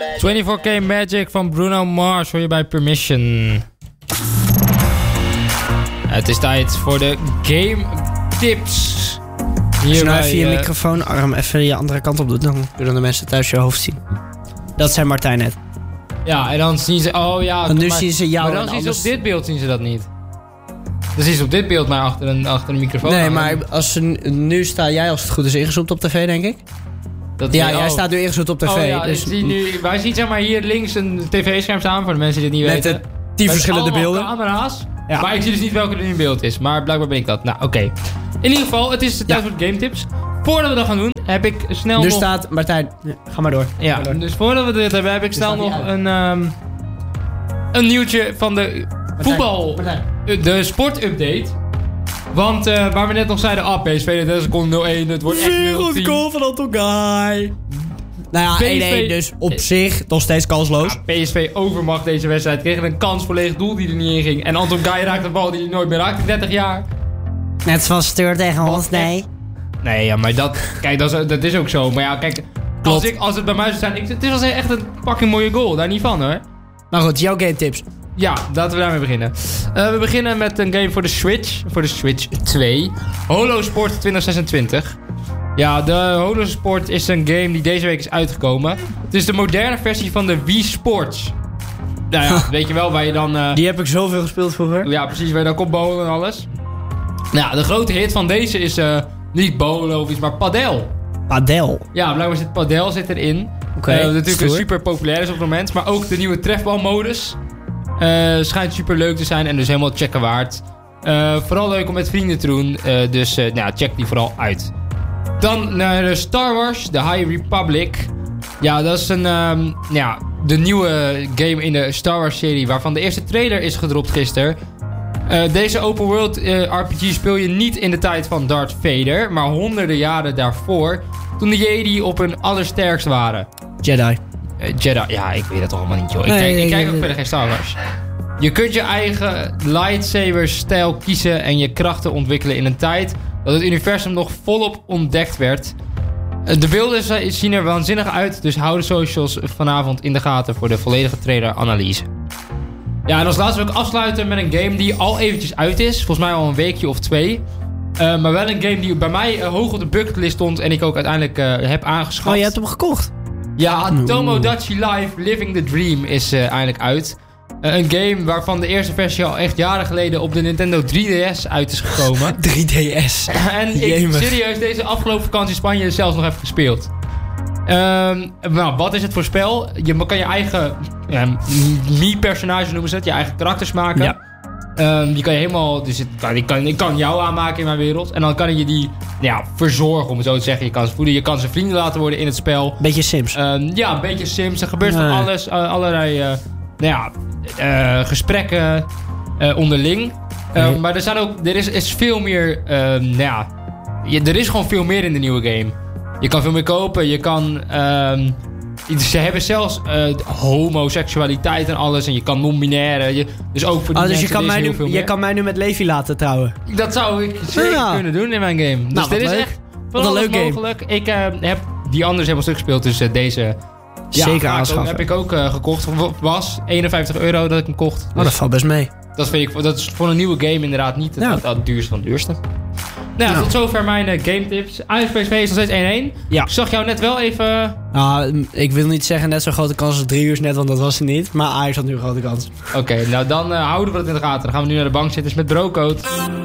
24K Magic van Bruno Mars hoor je bij Permission. Het is tijd voor de game tips. Als je nou even je microfoonarm even je andere kant op doet, dan kunnen de mensen thuis je hoofd zien. Dat zei Martijn net. Ja, en dan zien ze... Oh ja, en nu zien ze jou. Maar dan zien ze op dit beeld zien ze dat niet. Dan zien ze op dit beeld maar achter een microfoon. Nee, maar als ze, nu sta jij als het goed is ingezoomd op tv, denk ik. Jij staat nu ingezoomd op tv. Oh ja, dus wij zien zeg maar hier links een tv-scherm staan, voor de mensen die het niet weten. Met 10 verschillende beelden. Camera's. Ja. Maar ik zie dus niet welke er nu in beeld is. Maar blijkbaar ben ik dat. Nou, oké. In ieder geval, het is de tijd voor de game tips. Voordat we dat gaan doen, heb ik snel nu staat Martijn, ga maar door. Ja, maar door. Dus voordat we dit hebben, heb ik snel nog een nieuwtje van de voetbal. De sportupdate. Want waar we net nog zeiden, PSV, dat is 0-1, het wordt echt 0-10. Wereldgoal van Anton Guy. Nou ja, 1-1 dus op zich nog steeds kansloos. Ja, PSV overmacht deze wedstrijd. Kreeg een kans voor leeg doel die er niet in ging. En Anton Guy raakt de bal die hij nooit meer raakt in 30 jaar. Net zoals Steur tegen ons, nee. Nee, ja, maar dat is ook zo. Maar ja, kijk, als het bij mij zou zijn... Het is wel echt een fucking mooie goal. Daar niet van, hoor. Maar goed, jouw game tips. Ja, laten we daarmee beginnen. We beginnen met een game voor de Switch. Voor de Switch 2. Holo Sport 2026. Ja, de Holo Sport is een game die deze week is uitgekomen. Het is de moderne versie van de Wii Sports. Nou ja, weet je wel, waar je dan... Die heb ik zoveel gespeeld vroeger. Ja, precies, waar je dan komt bowlen en alles. Nou, de grote hit van deze is niet bowlen of iets, maar padel. Padel? Ja, blijkbaar padel zit erin. Oké, natuurlijk super populair is op het moment. Maar ook de nieuwe trefbalmodus schijnt super leuk te zijn en dus helemaal checken waard. Vooral leuk om met vrienden te doen, dus check die vooral uit. Dan naar de Star Wars, de High Republic. Ja, dat is de nieuwe game in de Star Wars serie, waarvan de eerste trailer is gedropt gisteren. Deze open world RPG speel je niet in de tijd van Darth Vader, maar honderden jaren daarvoor, toen de Jedi op hun allersterkst waren. Jedi, ja, ik weet dat toch allemaal niet, joh. Ik kijk ook verder geen Star Wars. Je kunt je eigen lightsaber-stijl kiezen en je krachten ontwikkelen in een tijd dat het universum nog volop ontdekt werd. De beelden zien er waanzinnig uit, dus hou de socials vanavond in de gaten voor de volledige trailer-analyse. Ja, en als laatste wil ik afsluiten met een game die al eventjes uit is. Volgens mij al een weekje of 2. Maar wel een game die bij mij hoog op de bucketlist stond en ik ook uiteindelijk heb aangeschaft. Oh, je hebt hem gekocht? Ja, Tomodachi Life Living the Dream is eindelijk uit. Een game waarvan de eerste versie al echt jaren geleden op de Nintendo 3DS uit is gekomen. 3DS. En ik serieus deze afgelopen vakantie in Spanje zelfs nog even gespeeld. Wat is het voor spel? Je kan je eigen Mii-personage noemen ze het. Je eigen karakters maken. Ja. Die kan je helemaal... Dus ik kan jou aanmaken in mijn wereld. En dan kan je die verzorgen, om het zo te zeggen. Je kan ze voeden. Je kan ze vrienden laten worden in het spel. Beetje Sims. Een beetje Sims. Er gebeurt van alles. Allerlei gesprekken onderling. Maar er is veel meer... er is gewoon veel meer in de nieuwe game. Je kan veel meer kopen. Je kan... ze hebben zelfs homoseksualiteit en alles. En je kan non-binaire. Dus ook voor die dus mensen je kan mij nu met Levi laten trouwen. Dat zou ik zeker kunnen doen in mijn game. Dus dit is echt van alles mogelijk. Ik heb die anders helemaal stuk gespeeld. Dus deze... Zeker aanschaffen. Heb ik ook gekocht. Was €51 dat ik hem kocht. Dus dat valt best mee. Dat is voor een nieuwe game inderdaad niet het duurste van het duurste. Tot zover mijn game tips. Ajax PSV is nog steeds 1-1. Ja. Ik zag jou net wel even... ik wil niet zeggen net zo'n grote kans als 3 uur net, want dat was het niet. Maar Ajax had nu een grote kans. Oké, dan houden we het in de gaten. Dan gaan we nu naar de bank zitten met Broodcoat.